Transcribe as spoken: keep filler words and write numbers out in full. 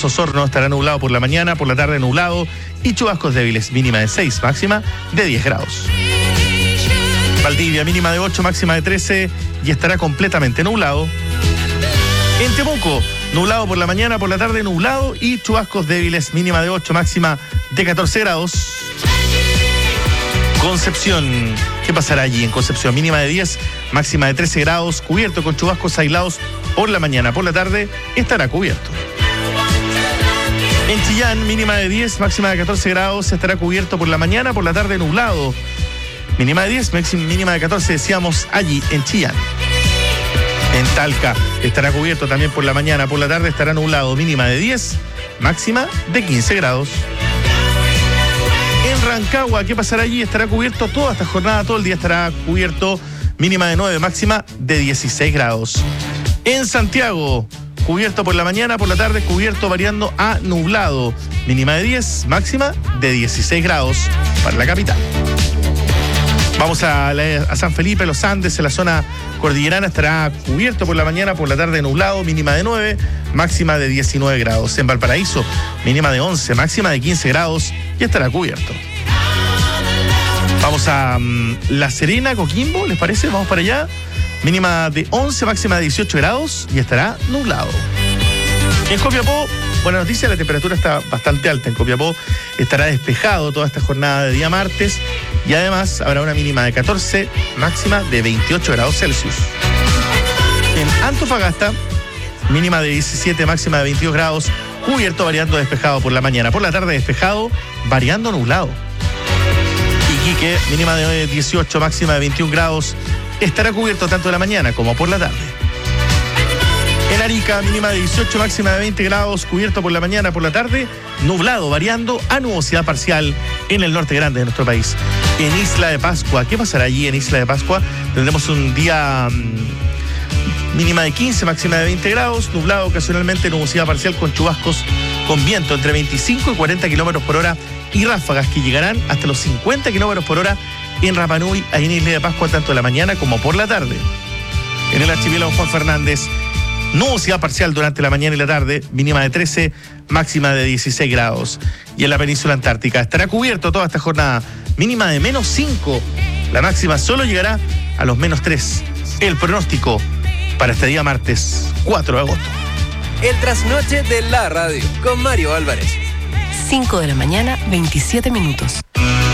Osorno estará nublado por la mañana, por la tarde nublado y chubascos débiles, mínima de seis, máxima de diez grados. Valdivia, mínima de ocho, máxima de trece y estará completamente nublado. En Temuco, nublado por la mañana, por la tarde nublado y chubascos débiles, mínima de ocho, máxima de catorce grados. Concepción, ¿qué pasará allí en Concepción? Mínima de diez, máxima de trece grados, cubierto con chubascos aislados por la mañana, por la tarde estará cubierto. En Chillán, mínima de diez, máxima de catorce grados, estará cubierto por la mañana, por la tarde nublado. Mínima de diez, mínima de catorce, decíamos allí en Chillán. En Talca estará cubierto también por la mañana, por la tarde estará nublado, mínima de diez, máxima de quince grados. En Rancagua, ¿qué pasará allí? Estará cubierto toda esta jornada, todo el día estará cubierto, mínima de nueve, máxima de dieciséis grados. En Santiago, cubierto por la mañana, por la tarde cubierto variando a nublado, mínima de diez, máxima de dieciséis grados para la capital. Vamos a, la, a San Felipe, Los Andes, en la zona cordillerana estará cubierto por la mañana, por la tarde nublado, mínima de nueve, máxima de diecinueve grados. En Valparaíso, mínima de once, máxima de quince grados y estará cubierto. Vamos a um, La Serena, Coquimbo, ¿les parece? Vamos para allá. Mínima de once, máxima de dieciocho grados y estará nublado. En Copiapó, buena noticia, la temperatura está bastante alta. En Copiapó estará despejado toda esta jornada de día martes y además habrá una mínima de catorce, máxima de veintiocho grados Celsius. En Antofagasta, mínima de diecisiete, máxima de veintidós grados, cubierto variando despejado por la mañana. Por la tarde despejado, variando nublado. Iquique, mínima de dieciocho, máxima de veintiún grados, estará cubierto tanto en la mañana como por la tarde. En Arica, mínima de dieciocho, máxima de veinte grados, cubierto por la mañana, por la tarde, nublado, variando a nubosidad parcial en el norte grande de nuestro país. En Isla de Pascua, ¿qué pasará allí en Isla de Pascua? Tendremos un día mmm, mínima de quince, máxima de veinte grados, nublado ocasionalmente, nubosidad parcial con chubascos con viento entre veinticinco y cuarenta kilómetros por hora y ráfagas que llegarán hasta los cincuenta kilómetros por hora en Rapa Nui, ahí en Isla de Pascua, tanto en la mañana como por la tarde. En el archipiélago Juan Fernández, nubosidad parcial durante la mañana y la tarde, mínima de trece, máxima de dieciséis grados. Y en la península antártica estará cubierto toda esta jornada, mínima de menos cinco, la máxima solo llegará a los menos tres. El pronóstico para este día martes cuatro de agosto. El trasnoche de la radio con Mario Álvarez. cinco de la mañana, veintisiete minutos.